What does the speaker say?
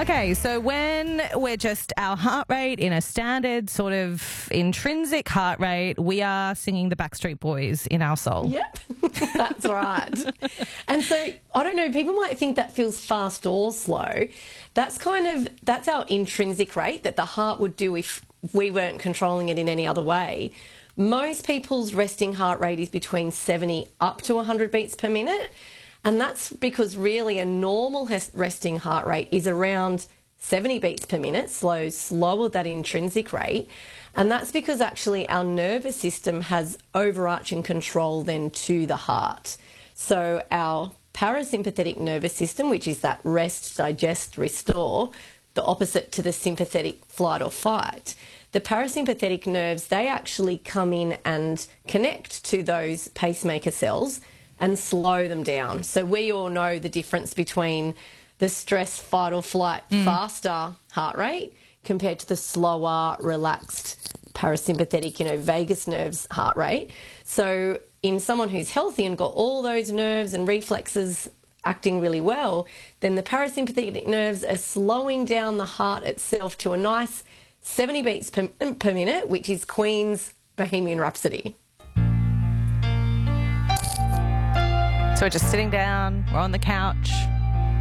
Okay, so when we're just our heart rate in a standard sort of intrinsic heart rate, we are singing the Backstreet Boys in our soul. Yep, that's right. And so, I don't know, people might think that feels fast or slow. That's our intrinsic rate that the heart would do if we weren't controlling it in any other way. Most people's resting heart rate is between 70 up to 100 beats per minute. And that's because really a normal resting heart rate is around 70 beats per minute, slower that intrinsic rate. And that's because actually our nervous system has overarching control then to the heart. So our parasympathetic nervous system, which is that rest, digest, restore, the opposite to the sympathetic flight or fight. The parasympathetic nerves, they actually come in and connect to those pacemaker cells and slow them down. So we all know the difference between the stress, fight or flight, faster heart rate compared to the slower, relaxed, parasympathetic, vagus nerves heart rate. So in someone who's healthy and got all those nerves and reflexes acting really well, then the parasympathetic nerves are slowing down the heart itself to a nice 70 beats per minute, which is Queen's Bohemian Rhapsody. So we're just sitting down, we're on the couch,